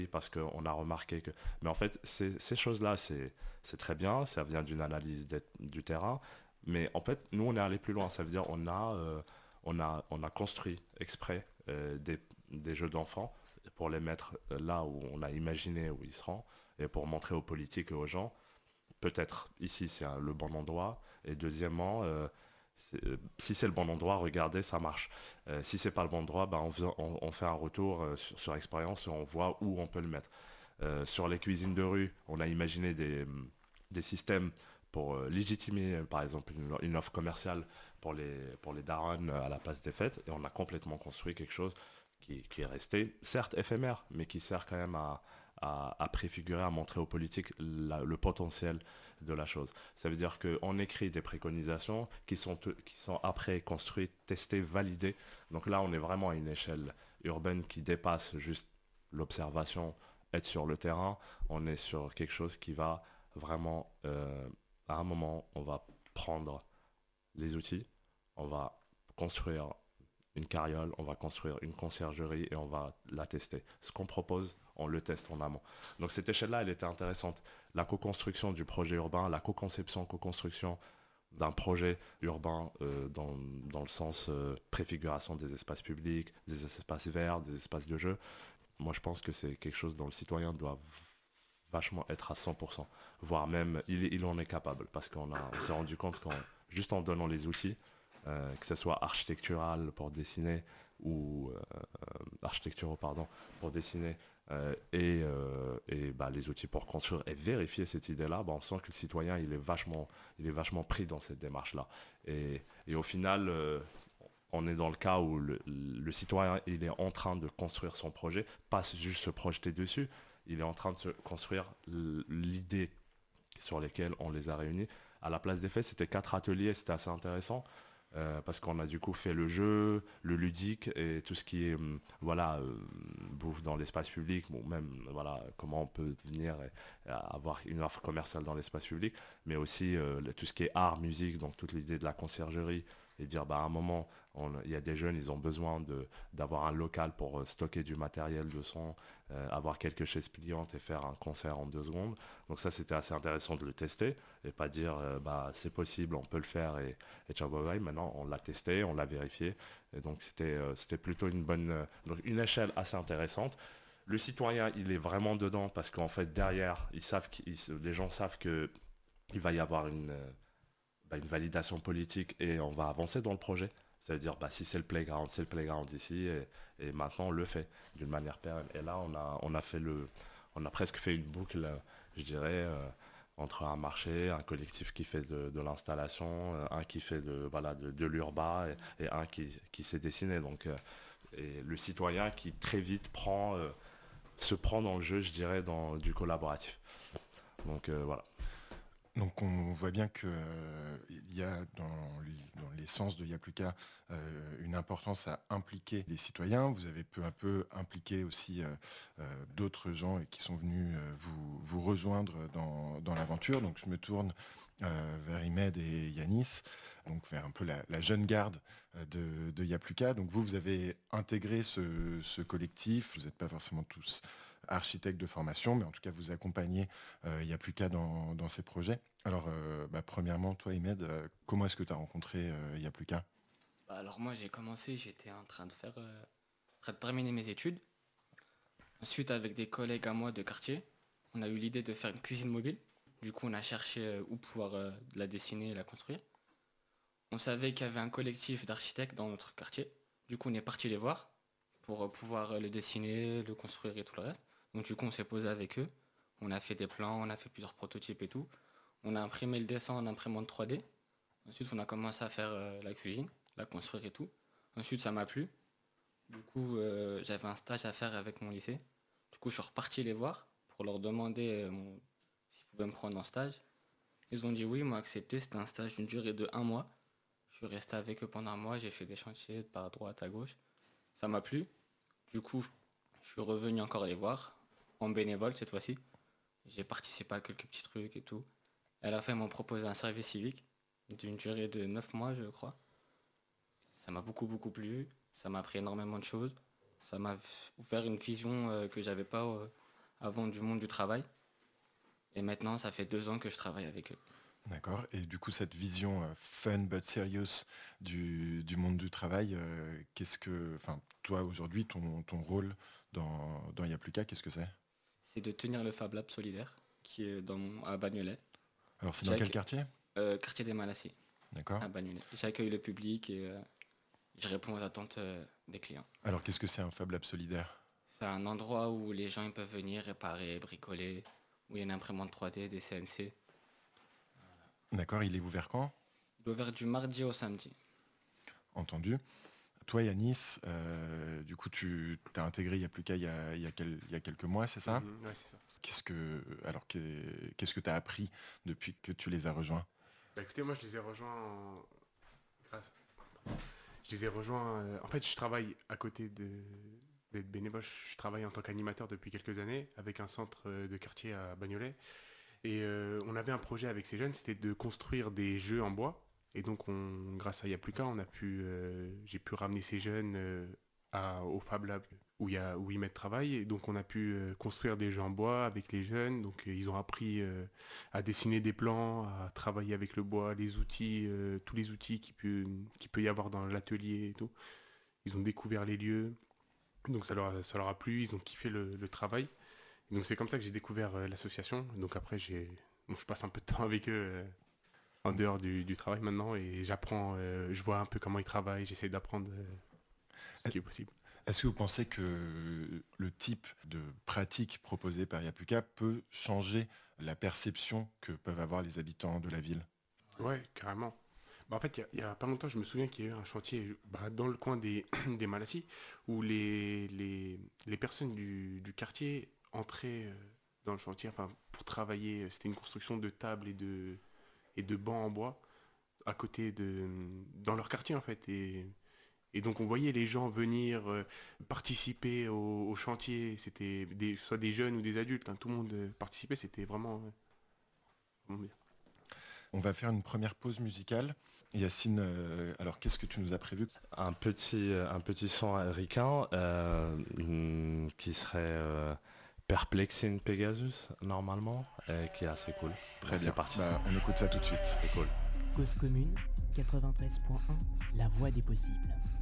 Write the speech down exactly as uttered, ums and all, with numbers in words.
parce qu'on a remarqué que... Mais en fait, ces, ces choses-là, c'est, c'est très bien, ça vient d'une analyse des- du terrain, mais en fait, nous, on est allé plus loin. Ça veut dire on a, euh, on a, on a construit exprès euh, des, des jeux d'enfants pour les mettre euh, là où on a imaginé où ils seront, et pour montrer aux politiques et aux gens, peut-être ici c'est un- le bon endroit, et deuxièmement, euh, c'est- euh, si c'est le bon endroit, regardez, ça marche. Euh, si c'est pas le bon endroit, bah, on, faisait- on- on fait un retour euh, sur, sur expérience et on voit où on peut le mettre. Euh, sur les cuisines de rue, on a imaginé des, des systèmes pour euh, légitimer, euh, par exemple, une, une offre commerciale pour les, pour les darons euh, à la place des fêtes, et on a complètement construit quelque chose qui, qui est resté, certes éphémère, mais qui sert quand même à, à, à préfigurer, à montrer aux politiques la- le potentiel de la chose. Ça veut dire qu'on écrit des préconisations qui sont, qui sont après construites, testées, validées. Donc là, on est vraiment à une échelle urbaine qui dépasse juste l'observation, être sur le terrain. On est sur quelque chose qui va vraiment, euh, à un moment, on va prendre les outils, on va construire une carriole, on va construire une conciergerie et on va la tester. Ce qu'on propose, on le teste en amont. Donc cette échelle-là, elle était intéressante. La co-construction du projet urbain, la co-conception, co-construction d'un projet urbain euh, dans, dans le sens euh, préfiguration des espaces publics, des espaces verts, des espaces de jeu. Moi, je pense que c'est quelque chose dont le citoyen doit vachement être à cent pour cent, voire même il, il en est capable, parce qu'on a, on s'est rendu compte qu'en juste en donnant les outils, euh, que ce soit architectural pour dessiner ou euh, architecturaux pardon pour dessiner euh, et, euh, et bah, les outils pour construire et vérifier cette idée-là, bah, on sent que le citoyen il est vachement, il est vachement pris dans cette démarche-là. Et, et au final, euh, on est dans le cas où le, le citoyen il est en train de construire son projet, pas juste se projeter dessus, il est en train de se construire l'idée sur lesquelles on les a réunis. À la place des faits, c'était quatre ateliers, c'était assez intéressant. Euh, parce qu'on a du coup fait le jeu, le ludique et tout ce qui est hum, voilà euh, bouffe dans l'espace public, bon même voilà comment on peut venir et, et avoir une offre commerciale dans l'espace public, mais aussi euh, le- tout ce qui est art, musique, donc toute l'idée de la conciergerie et dire bah à un moment on- il y a des jeunes ils ont besoin de d'avoir un local pour euh, stocker du matériel de son, euh, avoir quelques chaises pliantes et faire un concert en deux secondes. Donc ça c'était assez intéressant de le tester et pas dire euh, bah c'est possible, on peut le faire et, et ciao bye bye. Maintenant on l'a testé, on l'a vérifié et donc c'était euh, c'était plutôt une bonne euh, donc une échelle assez intéressante. Le citoyen il est vraiment dedans parce qu'en fait derrière ils savent qu'ils- les gens savent que il va y avoir une euh, bah, une validation politique et on va avancer dans le projet. Ça veut dire, bah, si c'est le playground, c'est le playground ici, et, et maintenant on le fait d'une manière pérenne. Et là, on a, on a fait le, on a presque fait une boucle, euh, je dirais, euh, entre un marché, un collectif qui fait de, de l'installation, euh, un qui fait de, voilà, de, de l'urba et, et un qui, qui s'est dessiné. Donc, euh, et le citoyen qui très vite prend, euh, se prend dans le jeu, je dirais, dans du collaboratif. Donc euh, voilà. Donc on voit bien qu'il euh, y a dans, l- dans l'essence de Yapluka euh, une importance à impliquer les citoyens. Vous avez peu à peu impliqué aussi euh, euh, d'autres gens qui sont venus euh, vous, vous rejoindre dans, dans l'aventure. Donc je me tourne euh, vers Imed et Yanis, donc vers un peu la, la jeune garde euh, de, de Yapluka. Donc vous, vous avez intégré ce, ce collectif. Vous n'êtes pas forcément tous architectes de formation, mais en tout cas vous accompagnez euh, Yapluka dans, dans ses projets. Alors, euh, bah, premièrement, toi, Imed, euh, comment est-ce que tu as rencontré euh, Yapluka? Bah, alors moi j'ai commencé, j'étais en train de faire, euh, en train de terminer mes études. Ensuite avec des collègues à moi de quartier, on a eu l'idée de faire une cuisine mobile. Du coup on a cherché euh, où pouvoir euh, la dessiner et la construire. On savait qu'il y avait un collectif d'architectes dans notre quartier. Du coup on est parti les voir pour euh, pouvoir euh, le dessiner, le construire et tout le reste. Donc du coup on s'est posé avec eux. On a fait des plans, on a fait plusieurs prototypes et tout. On a imprimé le dessin en imprimante trois D. Ensuite on a commencé à faire euh, la cuisine, la construire et tout. Ensuite ça m'a plu. Du coup, euh, j'avais un stage à faire avec mon lycée. Du coup, je suis reparti les voir pour leur demander euh, mon- s'ils pouvaient me prendre en stage. Ils ont dit oui, ils m'ont accepté. C'était un stage d'une durée de un mois. Je suis resté avec eux pendant un mois. J'ai fait des chantiers par droite à gauche. Ça m'a plu. Du coup, je suis revenu encore les voir en bénévole cette fois-ci. J'ai participé à quelques petits trucs et tout. À la fin, ils m'ont proposé un service civique d'une durée de neuf mois, je crois. Ça m'a beaucoup beaucoup plu, ça m'a appris énormément de choses, ça m'a ouvert une vision euh, que j'avais pas euh, avant du monde du travail. Et maintenant, ça fait deux ans que je travaille avec eux. D'accord. Et du coup, cette vision euh, fun but serious du, du monde du travail, euh, qu'est-ce que, enfin, toi aujourd'hui, ton, ton rôle dans, dans Y'a plus qu'à, qu'est-ce que c'est? C'est de tenir le Fab Lab solidaire qui est dans mon- à Bagnolet, Alors, c'est dans Jack- quel quartier? euh, quartier des Malassis, D'accord. à Bagnolet. J'accueille le public et euh, je réponds aux attentes euh, des clients. Alors, qu'est-ce que c'est un Fab Lab solidaire? C'est un endroit où les gens ils peuvent venir réparer, bricoler, où il y a une imprimante trois D, des C N C. D'accord, il est ouvert quand? Il est ouvert du mardi au samedi. Entendu. Toi, Yanis, euh, du coup, tu t'as intégré Y'a plus qu'à il y a, il y a quel- il y a quelques mois, c'est ça? Mhm, ouais, c'est ça. Qu'est-ce que, alors, qu'est- qu'est-ce que tu as appris depuis que tu les as rejoints? Bah, écoutez, moi je les ai rejoints en... grâce- Je les ai rejoints... euh, En fait, je travaille à côté de... d'être bénévole. Je travaille en tant qu'animateur depuis quelques années avec un centre euh, de quartier à Bagnolet. Et euh, on avait un projet avec ces jeunes, c'était de construire des jeux en bois. Et donc, on, grâce à Y'a plus qu'à, on a pu, euh, j'ai pu ramener ces jeunes euh, à- au Fab Lab où, il y a, où ils mettent travail. Et donc, on a pu euh, construire des jeux en bois avec les jeunes. Donc, euh, ils ont appris euh, à dessiner des plans, à travailler avec le bois, les outils, euh, tous les outils qu'il peut, qu'il peut y avoir dans l'atelier et tout. Ils ont découvert les lieux. Donc, ça leur, a- ça leur a plu, ils ont kiffé le, le travail. Et donc, c'est comme ça que j'ai découvert euh, l'association. Donc, après, j'ai, bon, je passe un peu de temps avec eux. euh, en dehors du, du travail maintenant et j'apprends, euh, je vois un peu comment ils travaillent, j'essaie d'apprendre euh, ce qui est possible. Est-ce que vous pensez que le type de pratique proposée par Y'a plus qu'à peut changer la perception que peuvent avoir les habitants de la ville? Ouais, carrément. Bah, en fait, il y, a- il y a pas longtemps, je me souviens qu'il y a eu un chantier bah, dans le coin des, des Malassis où les, les, les personnes du, du quartier entraient euh, dans le chantier enfin, pour travailler. C'était une construction de tables et de, et de bancs en bois à côté de dans leur quartier en fait et, et donc on voyait les gens venir euh, participer au, au chantier, c'était des, soit des jeunes ou des adultes, hein, tout le monde euh, participait, c'était vraiment, euh, vraiment bien. On va faire une première pause musicale. Yacine, euh, alors qu'est-ce que tu nous as prévu? Un petit, euh, un petit son ricain euh, hmm, qui serait euh, Perplexing Pegasus, normalement, et qui est assez cool. Très Donc, bien, c'est parti. Bah, on écoute ça tout de suite. C'est cool. Cause commune, quatre-vingt-treize point un, la voix des possibles.